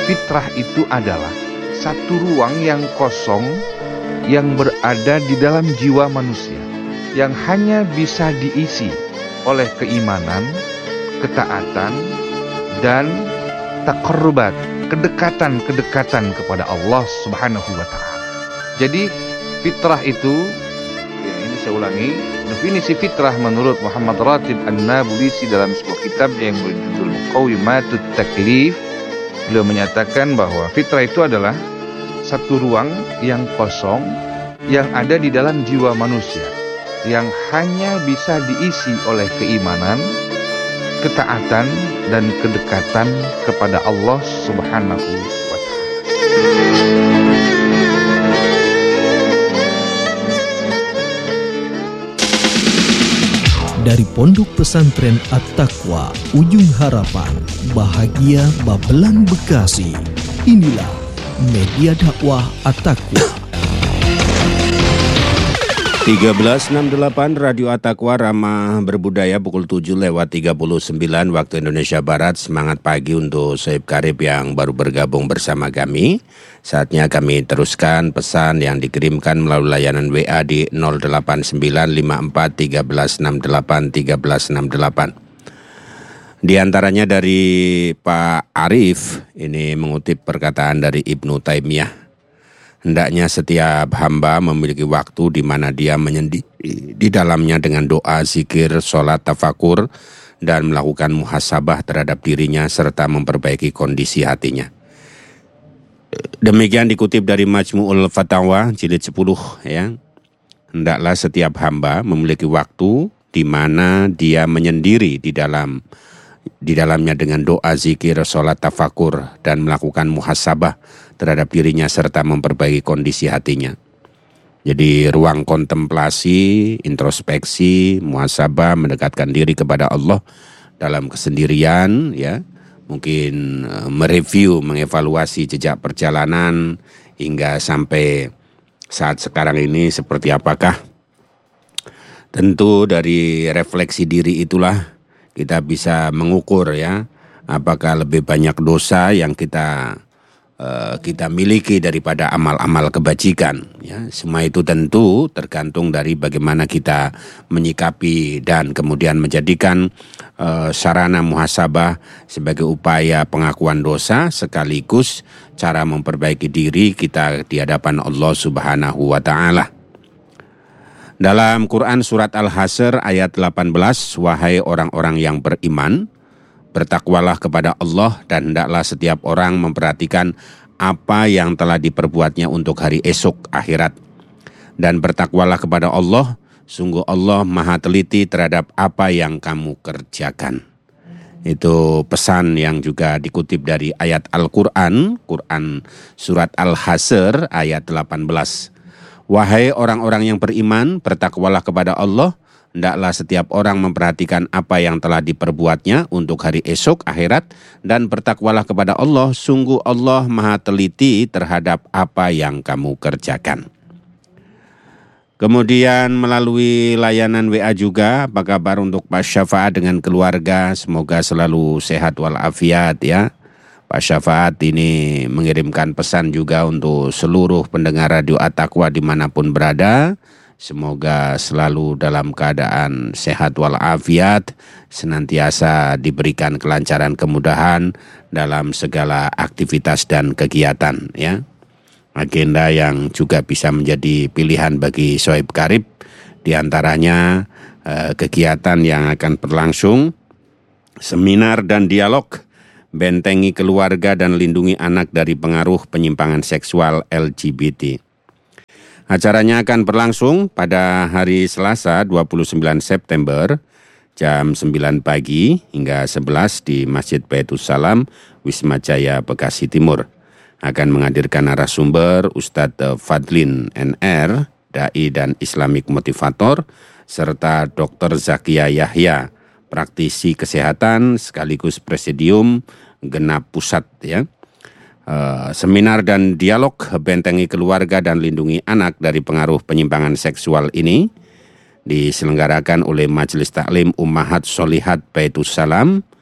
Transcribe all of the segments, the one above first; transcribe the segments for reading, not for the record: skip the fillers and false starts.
fitrah itu adalah satu ruang yang kosong yang berada di dalam jiwa manusia, yang hanya bisa diisi oleh keimanan, ketaatan, dan taqarrubat, kedekatan kepada Allah Subhanahu wa taala. Jadi fitrah itu, ini saya ulangi, definisi fitrah menurut Muhammad Ratib An-Nabulsi dalam sebuah kitab yang berjudul Muqawimatut Taklif, beliau menyatakan bahwa fitrah itu adalah satu ruang yang kosong yang ada di dalam jiwa manusia, yang hanya bisa diisi oleh keimanan, ketaatan, dan kedekatan kepada Allah Subhanahu wa ta'ala. Dari Pondok Pesantren At-Taqwa, Ujung Harapan, Bahagia Babelan, Bekasi. Inilah media dakwah At-Taqwa. 1368 Radio At-Taqwa Ramah Berbudaya pukul 7:39 waktu Indonesia Barat. Semangat pagi untuk Sohib Karib yang baru bergabung bersama kami. Saatnya kami teruskan pesan yang dikirimkan melalui layanan WA di 0895413681368. Di antaranya dari Pak Arif, ini mengutip perkataan dari Ibnu Taimiyah. Hendaknya setiap hamba memiliki waktu di mana dia menyendiri di dalamnya dengan doa, zikir, sholat, tafakur, dan melakukan muhasabah terhadap dirinya serta memperbaiki kondisi hatinya. Demikian dikutip dari Majmu'ul Fatawa jilid 10 ya. Hendaklah setiap hamba memiliki waktu di mana dia menyendiri di dalamnya dengan doa, zikir, sholat, tafakur, dan melakukan muhasabah terhadap dirinya serta memperbaiki kondisi hatinya. Jadi ruang kontemplasi, introspeksi, muhasabah, mendekatkan diri kepada Allah dalam kesendirian, ya. Mungkin mereview, mengevaluasi jejak perjalanan hingga sampai saat sekarang ini seperti apakah. Tentu dari refleksi diri itulah kita bisa mengukur ya, apakah lebih banyak dosa yang kita miliki daripada amal-amal kebajikan. Ya, semua itu tentu tergantung dari bagaimana kita menyikapi dan kemudian menjadikan sarana muhasabah sebagai upaya pengakuan dosa sekaligus cara memperbaiki diri kita di hadapan Allah Subhanahu wa taala. Dalam Quran surat Al-Hasr ayat 18, wahai orang-orang yang beriman, bertakwalah kepada Allah dan hendaklah setiap orang memperhatikan apa yang telah diperbuatnya untuk hari esok akhirat. Dan bertakwalah kepada Allah, sungguh Allah maha teliti terhadap apa yang kamu kerjakan. Itu pesan yang juga dikutip dari ayat Al-Quran, Quran surat Al-Hasr ayat 18. Wahai orang-orang yang beriman, bertakwalah kepada Allah, hendaklah setiap orang memperhatikan apa yang telah diperbuatnya untuk hari esok akhirat, dan bertakwalah kepada Allah, sungguh Allah maha teliti terhadap apa yang kamu kerjakan. Kemudian melalui layanan WA juga, apa kabar untuk Pak Syafaat dengan keluarga, semoga selalu sehat walafiat ya. Pak Syafaat ini mengirimkan pesan juga untuk seluruh pendengar Radio At-Taqwa dimanapun berada. Semoga selalu dalam keadaan sehat walafiat, senantiasa diberikan kelancaran kemudahan dalam segala aktivitas dan kegiatan ya. Agenda yang juga bisa menjadi pilihan bagi Sohib Karib, diantaranya kegiatan yang akan berlangsung, seminar dan dialog, bentengi keluarga dan lindungi anak dari pengaruh penyimpangan seksual LGBT. Acaranya akan berlangsung pada hari Selasa 29 September jam 9 pagi hingga 11 di Masjid Baitus Salam, Wisma Jaya, Bekasi Timur. Akan menghadirkan narasumber Ustadz Fadlin NR, Dai dan Islamic Motivator, serta Dr. Zakia Yahya, praktisi kesehatan sekaligus presidium genap pusat ya. Seminar dan dialog bentengi keluarga dan lindungi anak dari pengaruh penyimpangan seksual ini diselenggarakan oleh Majelis Taklim Ummahat Sholihat Baitus Salam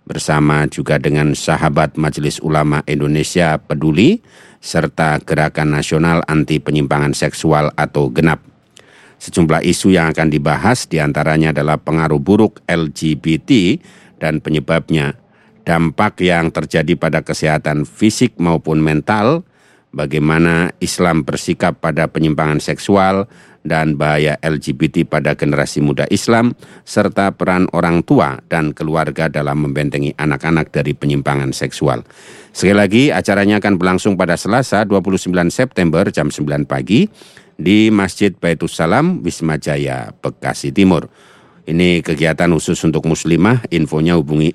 bersama juga dengan sahabat Majelis Ulama Indonesia Peduli serta Gerakan Nasional Anti Penyimpangan Seksual atau GENAP. Sejumlah isu yang akan dibahas diantaranya adalah pengaruh buruk LGBT dan penyebabnya, dampak yang terjadi pada kesehatan fisik maupun mental, bagaimana Islam bersikap pada penyimpangan seksual dan bahaya LGBT pada generasi muda Islam, serta peran orang tua dan keluarga dalam membentengi anak-anak dari penyimpangan seksual. Sekali lagi, acaranya akan berlangsung pada Selasa 29 September jam 9 pagi di Masjid Baitus Salam, Wisma Jaya, Bekasi Timur. Ini kegiatan khusus untuk muslimah, infonya hubungi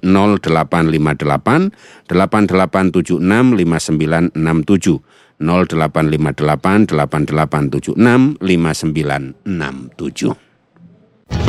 0858 8876 5967. 0858 8876 5967.